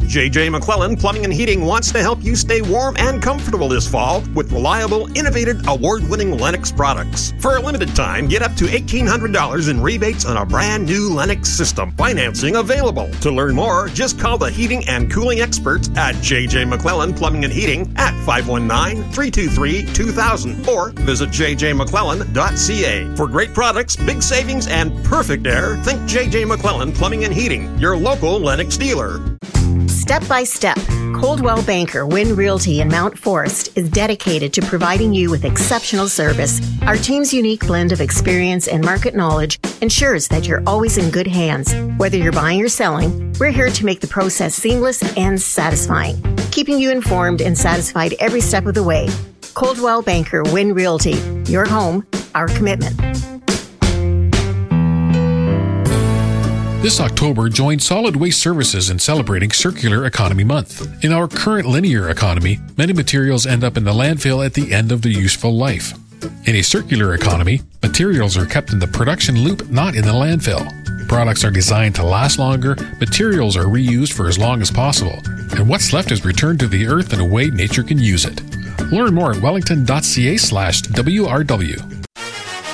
J.J. McClellan Plumbing and Heating wants to help you stay warm and comfortable this fall with reliable, innovative, award-winning Lennox products. For a limited time, get up to $1,800 in rebates on a brand new Lennox system. Financing available. To learn more, just call the heating and cooling experts at J.J. McClellan Plumbing and Heating at 519-323-2000 or visit jjmcclellan.ca. For great products, big savings, and perfect air, think J.J. McClellan Plumbing and Heating, your local Lennox dealer. Step by step, Coldwell Banker Wynn Realty in Mount Forest is dedicated to providing you with exceptional service. Our team's unique blend of experience and market knowledge ensures that you're always in good hands. Whether you're buying or selling, we're here to make the process seamless and satisfying, keeping you informed and satisfied every step of the way. Coldwell Banker Wynn Realty, your home, our commitment. This October, join Solid Waste Services in celebrating Circular Economy Month. In our current linear economy, many materials end up in the landfill at the end of their useful life. In a circular economy, materials are kept in the production loop, not in the landfill. Products are designed to last longer, materials are reused for as long as possible, and what's left is returned to the earth in a way nature can use it. Learn more at wellington.ca/WRW.